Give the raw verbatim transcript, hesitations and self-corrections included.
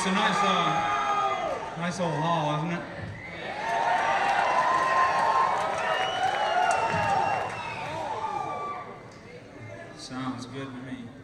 It's a nice, uh, nice old hall, isn't it? Sounds good to me.